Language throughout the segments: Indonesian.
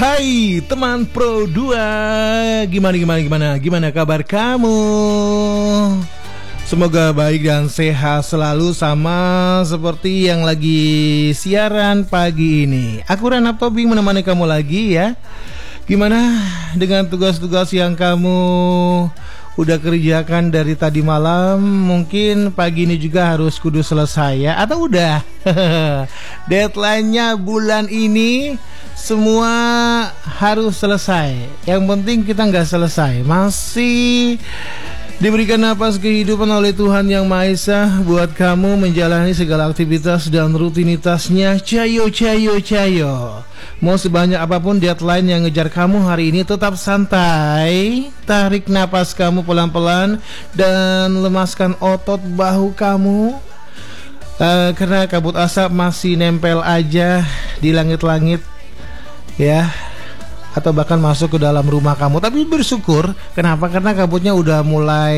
Hai teman Pro 2, gimana kabar kamu? Semoga baik dan sehat selalu, sama seperti yang lagi siaran pagi ini. Aku Ranap Tobing menemani kamu lagi ya. Gimana dengan tugas-tugas yang kamu udah kerjakan dari tadi malam? Mungkin pagi ini juga harus kudu selesai ya, atau udah? Deadline-nya bulan ini semua harus selesai. Yang penting kita nggak selesai, masih diberikan napas kehidupan oleh Tuhan Yang Maha Esa buat kamu menjalani segala aktivitas dan rutinitasnya. Cayo. Mau sebanyak apapun deadline yang ngejar kamu hari ini, tetap santai. Tarik napas kamu pelan-pelan dan lemaskan otot bahu kamu, karena kabut asap masih nempel aja di langit-langit ya, atau bahkan masuk ke dalam rumah kamu. Tapi bersyukur, kenapa? Karena kabutnya udah mulai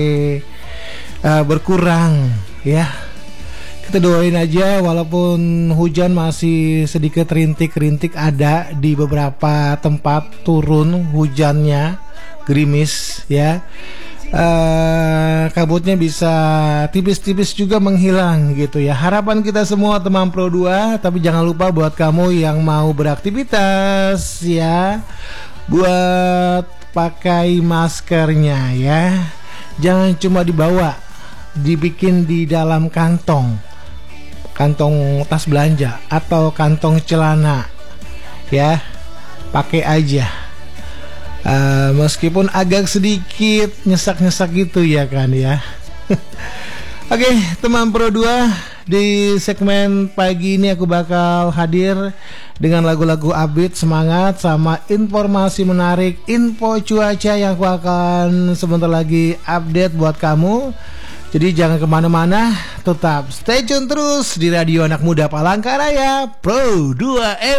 berkurang ya. Kita doain aja, walaupun hujan masih sedikit rintik-rintik ada di beberapa tempat, turun hujannya, gerimis ya. Kabutnya bisa tipis-tipis juga menghilang gitu ya. Harapan kita semua teman Pro 2. Tapi jangan lupa buat kamu yang mau beraktivitas ya, buat pakai maskernya ya. Jangan cuma dibawa, dibikin di dalam kantong tas belanja atau kantong celana ya. Pakai aja. Meskipun agak sedikit nyesak-nyesak gitu ya kan ya. Oke, teman Pro 2, di segmen pagi ini aku bakal hadir dengan lagu-lagu upbeat semangat sama informasi menarik, info cuaca yang aku akan sebentar lagi update buat kamu. Jadi jangan kemana-mana, tetap stay tune terus di Radio Anak Muda Palangkaraya Pro 2